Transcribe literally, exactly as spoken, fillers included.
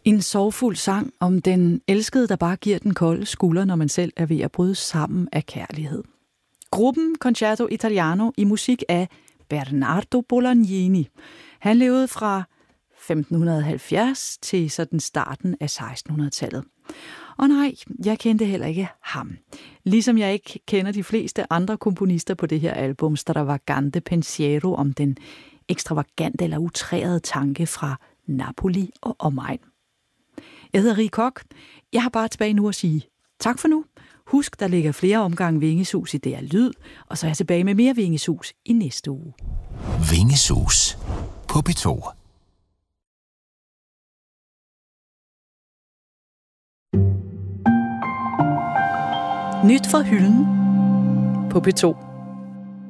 En sorgfuld sang om den elskede, der bare giver den kolde skulder, når man selv er ved at bryde sammen af kærlighed. Gruppen Concerto Italiano i musik af Bernardo Bolognini. Han levede fra femten halvfjerds til sådan starten af sekstenhundredetallet. Og nej, jeg kendte heller ikke ham. Ligesom jeg ikke kender de fleste andre komponister på det her album, Stravagante Pensiero, om den ekstravagante eller utrærede tanke fra Napoli og omegn. Jeg hedder Rie Koch. Jeg har bare tilbage nu at sige tak for nu. Husk, der ligger flere omgange Vingesus i D R Lyd, og så er jeg tilbage med mere Vingesus i næste uge. Vingesus på P to. Nyt fra hylden på P to.